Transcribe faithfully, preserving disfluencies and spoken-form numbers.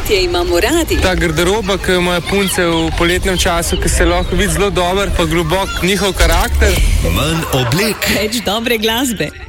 Poletje imamo radi. Ta garderoba, ki ima punce v poletnem času, ki se lahko vidi zelo dober, pa globok njihov karakter. Manj oblek. Več dobre glasbe.